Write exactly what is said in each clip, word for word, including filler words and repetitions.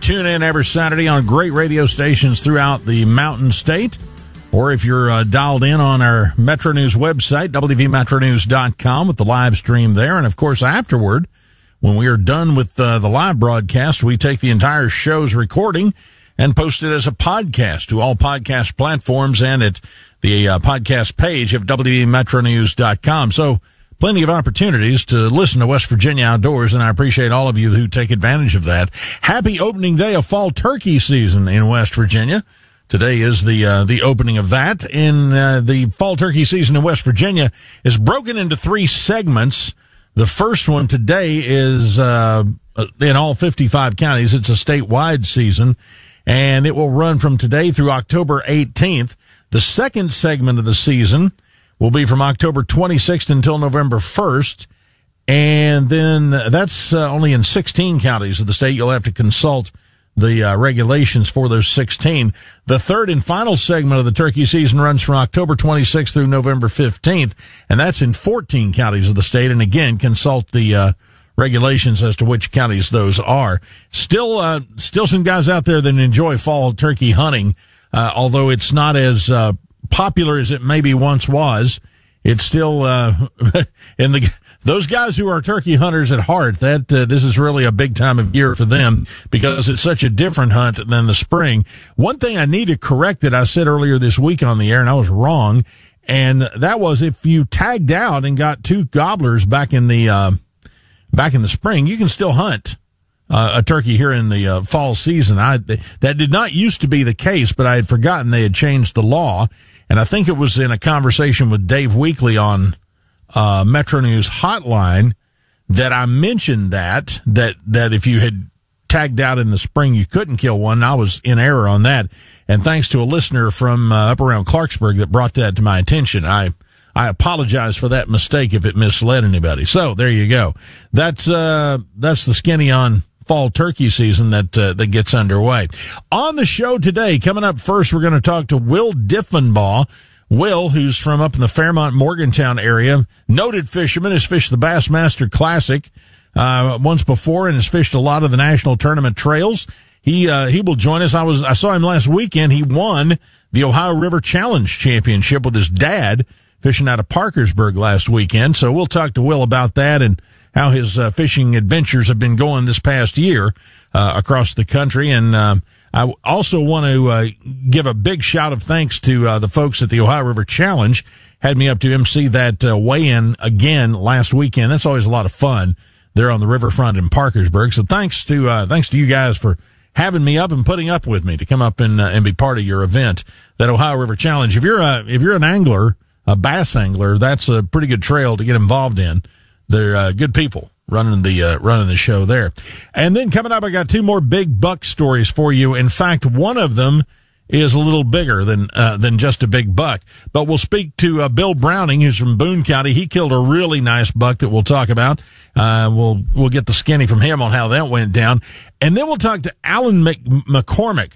tune in every Saturday on great radio stations throughout the Mountain State, or if you're uh, dialed in on our Metro News website, w v metro news dot com, with the live stream there. And, of course, afterward, when we are done with uh, the live broadcast, we take the entire show's recording and post it as a podcast to all podcast platforms and at the uh, podcast page of w v metro news dot com. So, plenty of opportunities to listen to West Virginia Outdoors, and I appreciate all of you who take advantage of that. Happy opening day of fall turkey season in West Virginia. Today is the uh, the opening of that. In uh, the fall turkey season in West Virginia is broken into three segments. The first one today is uh, in all fifty-five counties. It's a statewide season, and it will run from today through October eighteenth. The second segment of the season will be from October twenty-sixth until November first, and then that's uh, only in sixteen counties of the state. You'll have to consult the uh, regulations for those sixteen. The third and final segment of the turkey season runs from October twenty-sixth through November fifteenth, and that's in fourteen counties of the state. And again, consult the uh, regulations as to which counties those are. Still, uh, still some guys out there that enjoy fall turkey hunting, uh, although it's not as uh, popular as it maybe once was. It's still uh in the those guys who are turkey hunters at heart, that uh, this is really a big time of year for them because it's such a different hunt than the spring. One thing I need to correct that I said earlier this week on the air, and I was wrong, and that was if you tagged out and got two gobblers back in the uh, back in the spring, you can still hunt Uh, a turkey here in the uh, fall season. I that did not used to be the case, but I had forgotten they had changed the law. And I think it was in a conversation with Dave Weekly on uh, Metro News Hotline that I mentioned that, that, that if you had tagged out in the spring, you couldn't kill one. I was in error on that. And thanks to a listener from uh, up around Clarksburg that brought that to my attention, I, I apologize for that mistake if it misled anybody. So there you go. That's, uh, that's the skinny on fall turkey season that uh, that gets underway. On the show today, coming up first, we're going to talk to Will Diffenbaugh. Will, who's from up in the Fairmont, Morgantown area, noted fisherman, has fished the Bassmaster Classic uh, once before and has fished a lot of the national tournament trails. He uh, he will join us. I was I saw him last weekend. He won the Ohio River Challenge Championship with his dad fishing out of Parkersburg last weekend. So we'll talk to Will about that and how his uh, fishing adventures have been going this past year uh, across the country. And um, I also want to uh, give a big shout of thanks to uh, the folks at the Ohio River Challenge. Had me up to M C that uh, weigh-in again last weekend. That's always a lot of fun there on the riverfront in Parkersburg. So thanks to uh, thanks to you guys for having me up and putting up with me to come up and uh, and be part of your event, that Ohio River Challenge. If you're a if you're an angler, a bass angler, that's a pretty good trail to get involved in. They're uh, good people running the uh, running the show there. And then coming up, I got two more big buck stories for you. In fact, one of them is a little bigger than uh, than just a big buck. But we'll speak to uh, Bill Browning, who's from Boone County. He killed a really nice buck that we'll talk about. Uh, we'll we'll get the skinny from him on how that went down. And then we'll talk to Alan Mc- McCormick.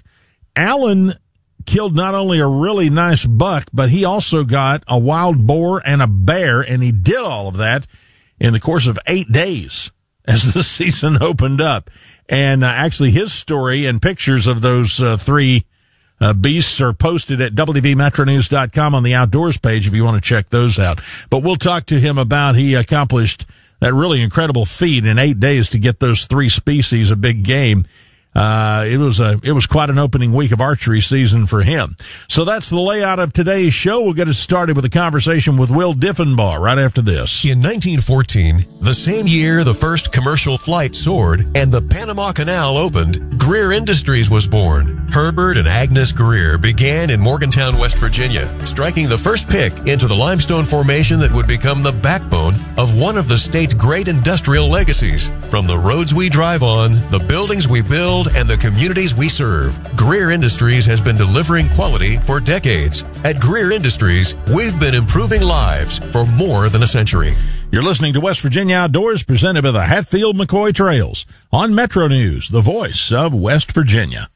Alan killed not only a really nice buck, but he also got a wild boar and a bear, and he did all of that in the course of eight days as the season opened up. And uh, actually his story and pictures of those uh, three uh, beasts are posted at w v metro news dot com on the outdoors page if you want to check those out. But we'll talk to him about he accomplished that really incredible feat in eight days to get those three species of big game. Uh, it was a, it was quite an opening week of archery season for him. So that's the layout of today's show. We'll get it started with a conversation with Will Diffenbaugh right after this. In nineteen fourteen, the same year the first commercial flight soared and the Panama Canal opened, Greer Industries was born. Herbert and Agnes Greer began in Morgantown, West Virginia, striking the first pick into the limestone formation that would become the backbone of one of the state's great industrial legacies. From the roads we drive on, the buildings we build, and the communities we serve, Greer Industries has been delivering quality for decades. At Greer Industries, we've been improving lives for more than a century. You're listening to West Virginia Outdoors, presented by the Hatfield McCoy Trails on Metro News, the voice of West Virginia.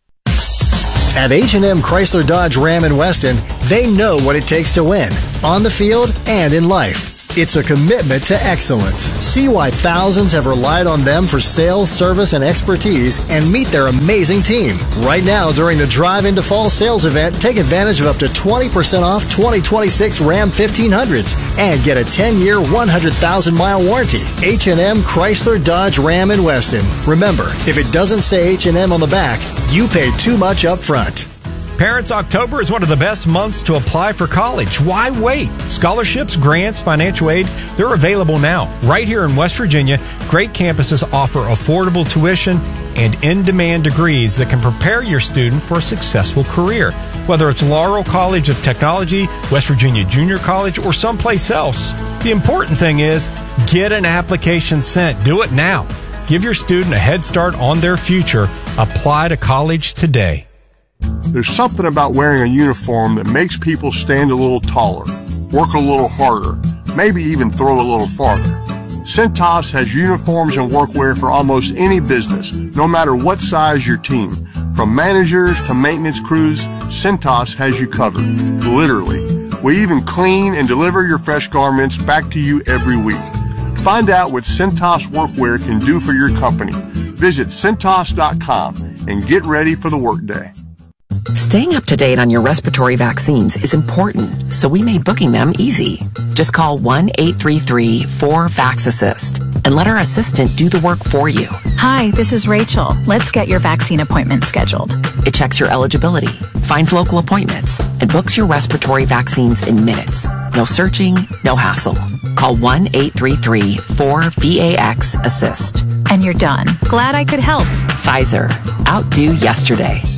At H and M Chrysler Dodge Ram in Weston, they know what it takes to win, on the field and in life. It's a commitment to excellence. See why thousands have relied on them for sales, service, and expertise, and meet their amazing team. Right now, during the Drive into Fall sales event, take advantage of up to twenty percent off twenty twenty-six Ram fifteen hundreds and get a ten-year, one hundred thousand mile warranty. H and M Chrysler Dodge Ram in Weston. Remember, if it doesn't say H and M on the back, you paid too much up front. Parents, October is one of the best months to apply for college. Why wait? Scholarships, grants, financial aid, they're available now. Right here in West Virginia, great campuses offer affordable tuition and in-demand degrees that can prepare your student for a successful career. Whether it's Laurel College of Technology, West Virginia Junior College, or someplace else, the important thing is get an application sent. Do it now. Give your student a head start on their future. Apply to college today. There's something about wearing a uniform that makes people stand a little taller, work a little harder, maybe even throw a little farther. Cintas has uniforms and workwear for almost any business, no matter what size your team. From managers to maintenance crews, Cintas has you covered, literally. We even clean and deliver your fresh garments back to you every week. Find out what Cintas workwear can do for your company. Visit Cintas dot com and get ready for the workday. Staying up to date on your respiratory vaccines is important, so we made booking them easy. Just call one eight three three four VAX-ASSIST and let our assistant do the work for you. Hi, this is Rachel. Let's get your vaccine appointment scheduled. It checks your eligibility, finds local appointments, and books your respiratory vaccines in minutes. No searching, no hassle. Call one eight three three four VAX-ASSIST. And you're done. Glad I could help. Pfizer. Outdo yesterday.